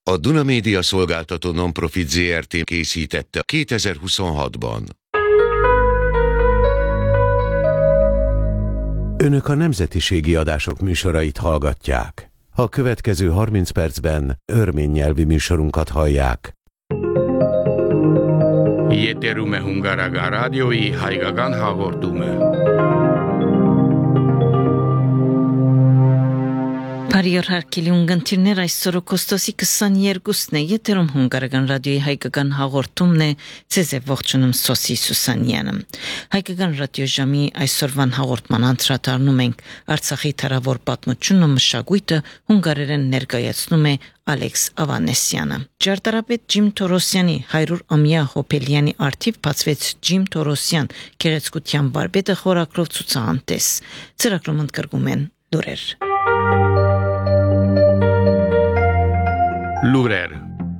A Duna Média Szolgáltató Nonprofit Zrt. Készítette 2026-ban. Önök a nemzetiségi adások műsorait hallgatják. A következő 30 percben örmény nyelvi műsorunkat hallják. Jeterume Hungaraga rádiói haigagan hagordume. Բարի հարգելի ունգընտիրներ, այսօր օգոստոսի 22-ն է, եթերում հունգարական ռադիոյի հայկական հաղորդումն է, ձեզ է ողջունում Սոսի Սուսանյանը։ Հայկական ռադիոժամի այսօրվան հաղորդման անդրադառնում ենք Արցախի թարավոր պատմությունն ու մշակույթը հունգարերեն ներկայացնում է Ալեքս Ավանեսյանը։ Ճարտարապետ Ջիմ Թորոսյանի 100-ամյա հոբելյանի արդիվ բացվեց Ջիմ Թորոսյան գեղեցկության վարպետը խորագրով ցուցահանդես։ Ծրագրում ընդգրկում են լուրեր։ Լուրեր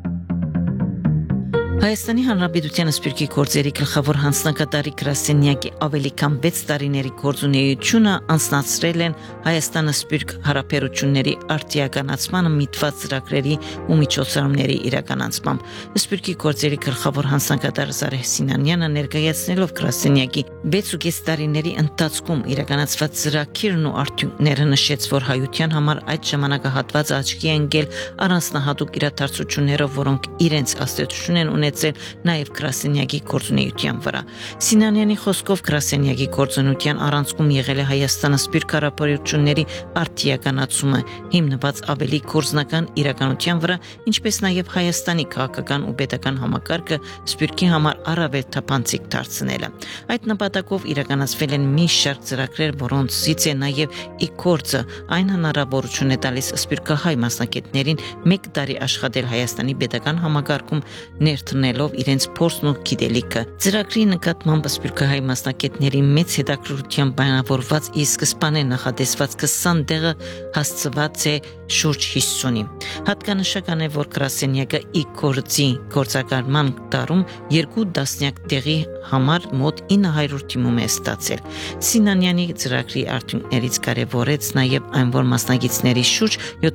Հայաստանի Հանրապետության Սպիրկի գործերի գլխավոր հանձնակատարի գրասենյակի ավելի քան 6 տարիների գործունեությունը անցնացրել են Հայաստանը Սպիրկ հարաբերությունների արտիականացմանը միտված ծրագրերի ու միջոցառումների իրականացմամբ։ Սպիրկի գործերի գլխավոր հանձնակատար Զարեհ Սինանյանը ներկայացնելով գրասենյակի 6.5 տարիների ընթացքում իրականացված ծրագիրն ու արդյունքները նշեց, որ հայության համար այդ ժամանակահատվածը աչքի է ընկել առանձնահատուկ իրադարձություններով, որոնք իրենց աստեցություն են նաև գրասենյակի գործունեության վրա։ Սինանյանի խոսքով գրասենյակի գործունեության առանցքում եղել է Հայաստանը Սպիրկ հարաբերությունների արտիականացումը, հիմնված ավելի գործնական իրականության վրա, ինչպես նաև Հայաստանի քաղաքական ու պետական համակարգը Սպիրկի համար առավել թափանցիկ դարձնելը։ Այդ նպատակով իրականացվել են մի շարք ծրագրեր, որոնցից է նաև իգործը այն հնարավորություն է տալիս սպիրկահայ մասնակիցներին 1 տարի աշխատել Հայաստանի պետական համակարգում ներդնելով իրենց փորձն ու գիտելիքը։ Ծրագրի նկատմամբ սպիրկահայ մասնակիցների մեծ հետաքրքրության բանավորված ի սկզբանե նախատեսված 20 տեղը հասցված է շուրջ 50-ի։ Հատկանշական է, որ գրասենյակը իգործի գործակալման տարում 2 տասնյակ տեղի համար մոտ 900 թիմում է ստացել։ Սինանյանի ծրագրի արդյունքներից կարևորեց նաև այն, որ մասնակիցների շուրջ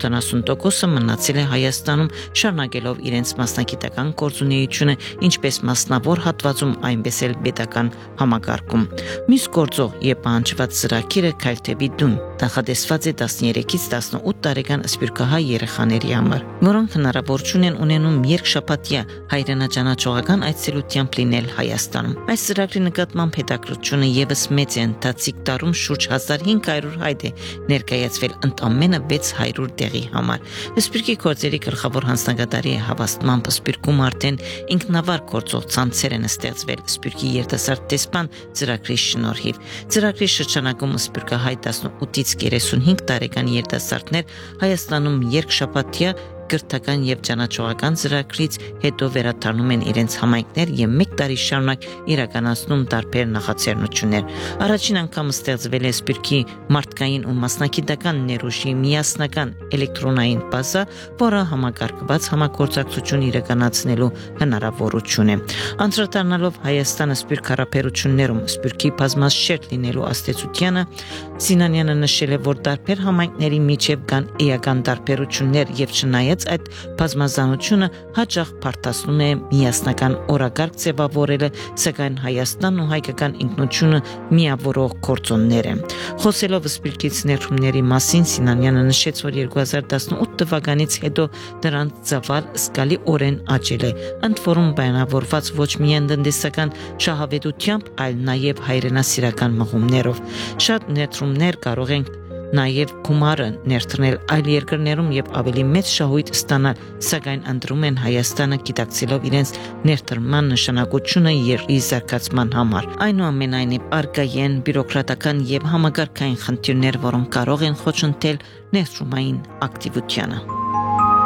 70%-ը մնացել է Հայաստանում, շարունակելով իրենց մասնագիտական գործունեությունը ինչպես մասնավոր հատվածում, այնպես էլ պետական համակարգում։ Մյուս գործող եւ պահանջված ծրագիրը Քայլթեբի դուն նախատեսված է 13-ից 18 տարեկան սպիրկահայ երեխաների համար, որոնք հնարավորություն են ունենում երկշաբաթյա հայրենաճանաչողական այցելությամբ լինել Հայաստանում։ Այս ծրագրի նկատմամբ հետաքրքրությունը եւս մեծ է, ընթացիկ տարում շուրջ 1500 հայտ է ներկայացվել ընդամենը 600 տեղի համար։ Սպիրկի գործերի գլխավոր հանձնակատարի հավաստմամբ Սպիրկում արդեն ինքնավար գործող ցանցեր են ստեղծվել Սպիրկի երիտասարդ դեսպան ծրագրի շնորհիվ։ Ծրագրի շրջանակում սպիրկահայ 18-ից 35 տարեկան երիտասարդներ Հայաստանում երկշաբաթյա կրթական եւ ճանաչողական ծրագրից հետո վերադառնում են իրենց համայնքներ եւ 1 տարի շարունակ իրականացնում տարբեր նախաձեռնություններ։ Առաջին անգամ ստեղծվել է Սպիրկի մարդկային ու մասնագիտական ներուժի միասնական էլեկտրոնային բազա, որը համակարգված համագործակցություն իրականացնելու հնարավորություն է։ Անդրադառնալով Հայաստանը Սպիրկ հարաբերություններում Սպիրկի բազմաշերտ լինելու աստեցությանը, Սինանյանը նշել է, որ տարբեր համայնքների միջև կան էական տարբերություններ եւ չնայած այդ բազմազանությունը հաճախ բարդացնում է միասնական օրակարգ ձևավորելը, սակայն Հայաստանն ու հայկական ինքնությունը միավորող գործոններ են։ Խոսելով Սպիրկից ներդրումների մասին, Սինանյանը նշեց, որ 2018 թվականից հետո դրանց ծավալ զգալիորեն աճել է, ընդ որում բանավորված ոչ միայն տնտեսական շահավետությամբ, այլ նաև հայրենասիրական մղումներով։ Շատ ներդրումներ կարող են նաև գումարը ներդնել այլ երկրներում եւ ավելի մեծ շահույթ ստանալ, սակայն ընտրում են Հայաստանը գիտակցելով իրենց ներդրման նշանակությունը երկրի զարգացման համար։ Այնուամենայնիվ արկա են բյուրոկրատական եւ համագարկային խնդիրներ, որոնք կարող են խոչընդել ներդրումային ակտիվությանը։